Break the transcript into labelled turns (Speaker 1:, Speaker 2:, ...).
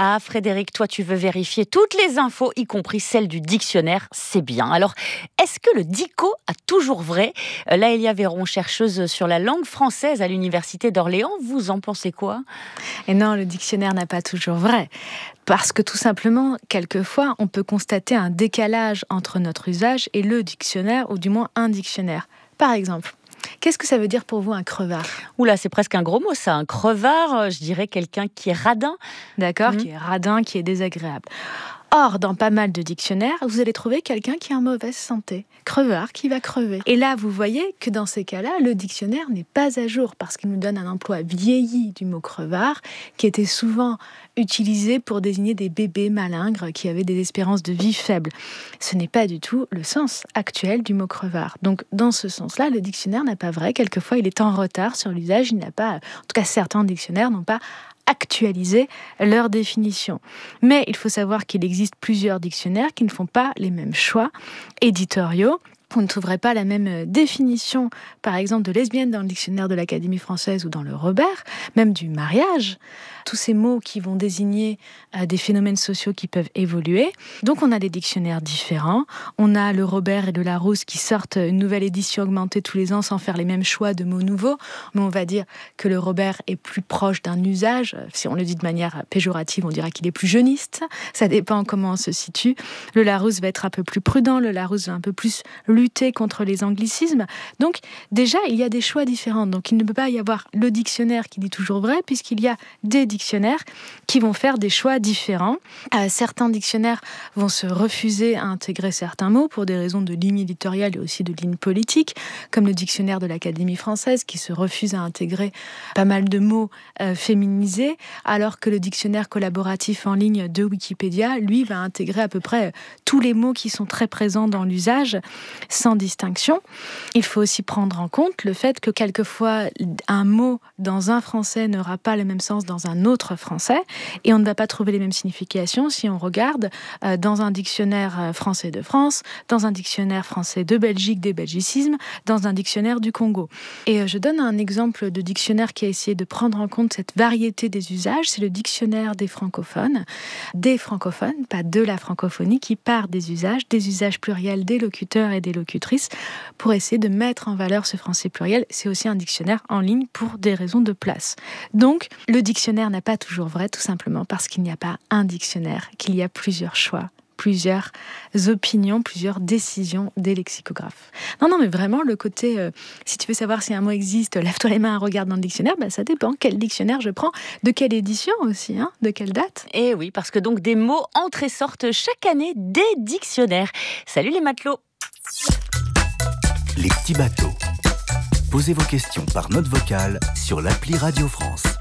Speaker 1: Ah Frédéric, toi tu veux vérifier toutes les infos, y compris celles du dictionnaire, c'est bien. Alors, est-ce que le dico a toujours vrai ? Laëlia Véron, chercheuse sur la langue française à l'Université d'Orléans, vous en pensez quoi ?
Speaker 2: Et non, le dictionnaire n'a pas toujours vrai. Parce que tout simplement, quelquefois, on peut constater un décalage entre notre usage et le dictionnaire, ou du moins un dictionnaire. Par exemple, qu'est-ce que ça veut dire pour vous un crevard ?
Speaker 1: Oula, c'est presque un gros mot ça, un crevard, je dirais quelqu'un qui est radin.
Speaker 2: D'accord, qui est radin, qui est désagréable. Or, dans pas mal de dictionnaires, vous allez trouver quelqu'un qui est en mauvaise santé, crevard, qui va crever. Et là, vous voyez que dans ces cas-là, le dictionnaire n'est pas à jour parce qu'il nous donne un emploi vieilli du mot crevard qui était souvent utilisé pour désigner des bébés malingres qui avaient des espérances de vie faibles. Ce n'est pas du tout le sens actuel du mot crevard. Donc, dans ce sens-là, le dictionnaire n'a pas vrai. Quelquefois, il est en retard sur l'usage. Il n'a pas, en tout cas, certains dictionnaires n'ont pas actualiser leur définition. Mais il faut savoir qu'il existe plusieurs dictionnaires qui ne font pas les mêmes choix éditoriaux. Vous ne trouverez pas la même définition, par exemple, de lesbienne dans le dictionnaire de l'Académie française ou dans le Robert, même du mariage. Tous ces mots qui vont désigner des phénomènes sociaux qui peuvent évoluer. Donc on a des dictionnaires différents. On a le Robert et le Larousse qui sortent une nouvelle édition augmentée tous les ans sans faire les mêmes choix de mots nouveaux. Mais on va dire que le Robert est plus proche d'un usage. Si on le dit de manière péjorative, on dira qu'il est plus jeuniste. Ça dépend comment on se situe. Le Larousse va être un peu plus prudent. Le Larousse va un peu plus lutter contre les anglicismes. Donc déjà, il y a des choix différents. Donc il ne peut pas y avoir le dictionnaire qui dit toujours vrai puisqu'il y a des dictionnaires qui vont faire des choix différents. Certains dictionnaires vont se refuser à intégrer certains mots pour des raisons de ligne éditoriale et aussi de ligne politique, comme le dictionnaire de l'Académie française qui se refuse à intégrer pas mal de mots féminisés, alors que le dictionnaire collaboratif en ligne de Wikipédia, lui, va intégrer à peu près tous les mots qui sont très présents dans l'usage, sans distinction. Il faut aussi prendre en compte le fait que quelquefois, un mot dans un français n'aura pas le même sens dans un autre français, et on ne va pas trouver les mêmes significations si on regarde dans un dictionnaire français de France, dans un dictionnaire français de Belgique, des belgicismes, dans un dictionnaire du Congo. Et je donne un exemple de dictionnaire qui a essayé de prendre en compte cette variété des usages, c'est le dictionnaire des francophones, pas de la francophonie, qui part des usages pluriels des locuteurs et des locutrices, pour essayer de mettre en valeur ce français pluriel. C'est aussi un dictionnaire en ligne pour des raisons de place. Donc, le dictionnaire n'a pas toujours vrai, tout simplement parce qu'il n'y a pas un dictionnaire, qu'il y a plusieurs choix, plusieurs opinions, plusieurs décisions des lexicographes. Non, mais vraiment, le côté, si tu veux savoir si un mot existe, lève-toi les mains, regarde dans le dictionnaire, ça dépend quel dictionnaire je prends, de quelle édition aussi, de quelle date.
Speaker 1: Et oui, parce que donc des mots entrent et sortent chaque année des dictionnaires. Salut les matelots.
Speaker 3: Les petits bateaux. Posez vos questions par note vocale sur l'appli Radio France.